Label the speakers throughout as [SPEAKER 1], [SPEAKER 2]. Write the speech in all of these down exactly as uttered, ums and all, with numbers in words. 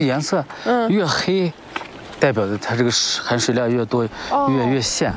[SPEAKER 1] 颜色嗯越黑，代表着它这个含水量越多，越越咸。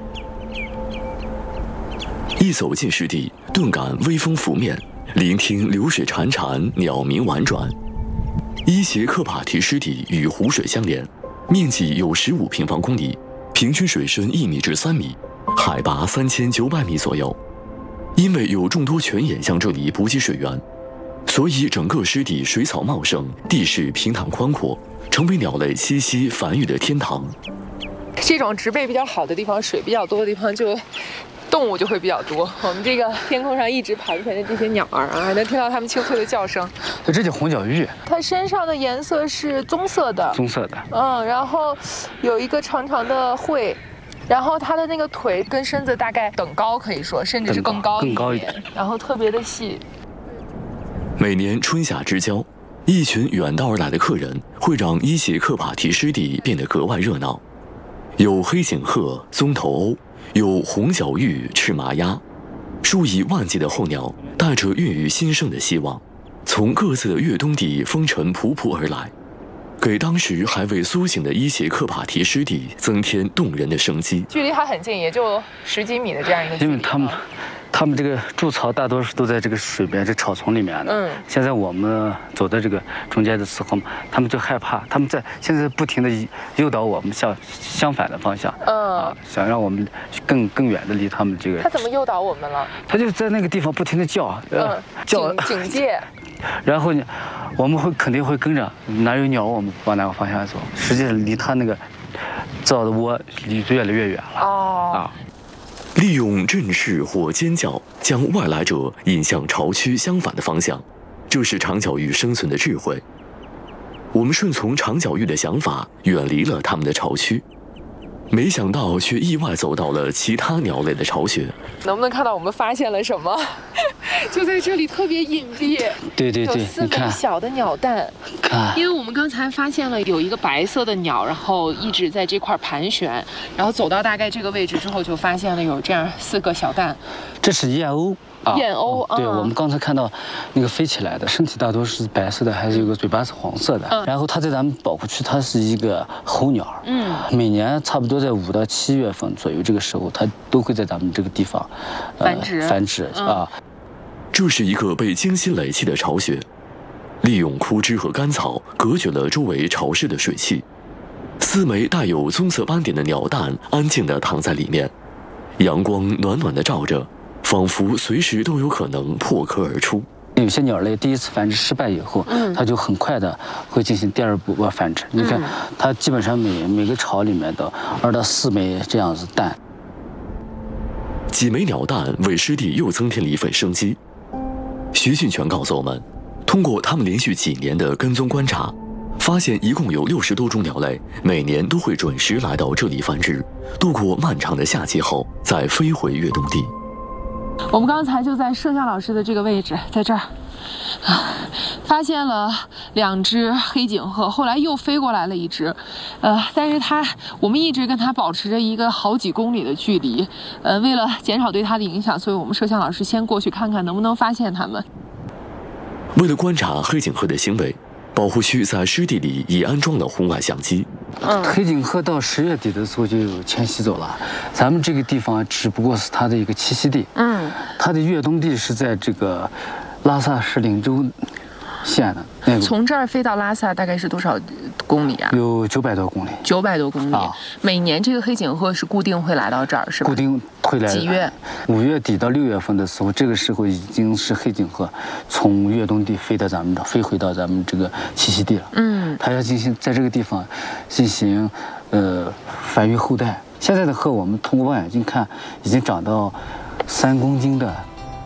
[SPEAKER 2] 一走进湿地，顿感微风拂面，聆听流水潺潺，鸟鸣婉转。伊协克帕提湿地与湖水相连，面积有十五平方公里，平均水深一米至三米，海拔三千九百米左右。因为有众多泉眼向这里补给水源，所以整个湿地水草茂盛，地势平坦宽阔，成为鸟类栖息繁育的天堂。
[SPEAKER 3] 这种植被比较好的地方，水比较多的地方就。动物就会比较多。我们这个天空上一直盘旋的这些鸟儿啊，还能听到它们清脆的叫声。
[SPEAKER 1] 这叫红脚鹬，
[SPEAKER 3] 它身上的颜色是棕色的，
[SPEAKER 1] 棕色的。
[SPEAKER 3] 嗯，然后有一个长长的喙，然后它的那个腿跟身子大概等高，可以说甚至是更高
[SPEAKER 1] 更高一点，
[SPEAKER 3] 然后特别的细。
[SPEAKER 2] 每年春夏之交，一群远道而来的客人会让伊协克帕提湿地变得格外热闹，有黑颈鹤、棕头鸥。有红脚鹬、赤麻鸭，数以万计的候鸟带着孕育新生的希望，从各自的越冬地风尘仆仆而来，给当时还未苏醒的伊协克帕提湿地增添动人的生机。
[SPEAKER 3] 距离它很近，也就十几米的这样一个距离。
[SPEAKER 1] 因为他们，他们这个筑巢大多数都在这个水边、这草丛里面的。嗯。现在我们走到这个中间的时候，他们就害怕，他们在现在不停地诱导我们向相反的方向。嗯。啊，想让我们更更远的离他们这个。
[SPEAKER 3] 他怎么诱导我们了？
[SPEAKER 1] 他就在那个地方不停地叫，
[SPEAKER 3] 嗯，叫警警戒。
[SPEAKER 1] 然后呢，我们会肯定会跟着，哪有鸟我们往哪个方向走。实际上离他那个造的窝离越来越远了。哦。啊。
[SPEAKER 2] 利用振翅或尖叫将外来者引向巢区相反的方向，这是长脚鹬生存的智慧。我们顺从长脚鹬的想法，远离了它们的巢区，没想到却意外走到了其他鸟类的巢穴。
[SPEAKER 3] 能不能看到我们发现了什么？就在这里特别隐蔽。
[SPEAKER 1] 对对对，
[SPEAKER 3] 有四枚小的鸟蛋。
[SPEAKER 1] 看，
[SPEAKER 3] 因为我们刚才发现了有一个白色的鸟，然后一直在这块盘旋，然后走到大概这个位置之后，就发现了有这样四个小蛋。
[SPEAKER 1] 这是燕鸥。
[SPEAKER 3] 燕鸥、
[SPEAKER 1] 啊，对，我们刚才看到那个飞起来的，身体大多是白色的，还是有个嘴巴是黄色的。嗯、然后它在咱们保护区，它是一个候鸟。嗯，每年差不多在五到七月份左右这个时候，它都会在咱们这个地方、
[SPEAKER 3] 呃、繁殖
[SPEAKER 1] 繁殖、嗯、啊。
[SPEAKER 2] 这是一个被精心垒砌的巢穴，利用枯枝和干草隔绝了周围潮湿的水汽。四枚带有棕色斑点的鸟蛋安静地躺在里面，阳光暖暖地照着。仿佛随时都有可能破壳而出。
[SPEAKER 1] 有些鸟类第一次繁殖失败以后，嗯，它就很快的会进行第二步繁殖。嗯、你看，它基本上每每个巢里面的二到四枚这样子蛋。
[SPEAKER 2] 几枚鸟蛋为湿地又增添了一份生机。徐俊全告诉我们，通过他们连续几年的跟踪观察，发现一共有六十多种鸟类每年都会准时来到这里繁殖，度过漫长的夏季后再飞回越冬地。
[SPEAKER 3] 我们刚才就在摄像老师的这个位置，在这儿，啊，发现了两只黑颈鹤，后来又飞过来了一只，呃，但是它我们一直跟它保持着一个好几公里的距离，呃，为了减少对它的影响，所以我们摄像老师先过去看看能不能发现它们。
[SPEAKER 2] 为了观察黑颈鹤的行为，保护区在湿地里已安装了红外相机。
[SPEAKER 1] 嗯，黑颈鹤到十月底的时候就有迁徙走了，咱们这个地方只不过是它的一个栖息地。嗯，它的越冬地是在这个拉萨市林州县的那个。
[SPEAKER 3] 从这儿飞到拉萨大概是多少公里啊？
[SPEAKER 1] 有九百多公里。
[SPEAKER 3] 九百多公里。啊，每年这个黑颈鹤是固定会来到这儿，是吧？
[SPEAKER 1] 固定会来。
[SPEAKER 3] 几月？
[SPEAKER 1] 五月底到六月份的时候，这个时候已经是黑颈鹤从越冬地飞到咱们这，飞回到咱们这个栖息地了。嗯，它要进行在这个地方进行呃繁育后代。现在的鹤，我们通过望远镜看，已经长到三公斤的。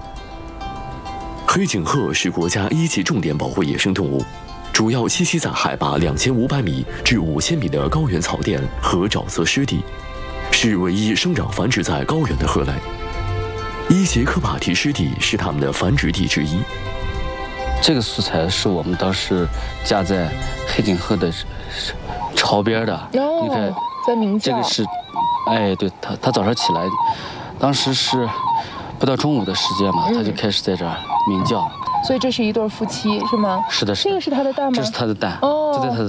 [SPEAKER 2] 黑颈鹤是国家一级重点保护野生动物，主要栖息在海拔两千五百米至五千米的高原草甸和沼泽湿地，是唯一生长繁殖在高原的鹤类。伊协克帕提湿地是它们的繁殖地之一。
[SPEAKER 1] 这个素材是我们当时架在黑颈鹤的巢边的。哦，你看，
[SPEAKER 3] 在鸣叫。
[SPEAKER 1] 这个是，哎，对，它它早上起来，当时是不到中午的时间嘛，它、嗯、就开始在这儿鸣叫。
[SPEAKER 3] 所以这是一对夫妻是吗？
[SPEAKER 1] 是的，是的。
[SPEAKER 3] 这个是它的蛋吗？
[SPEAKER 1] 这是它的蛋。哦，就在它的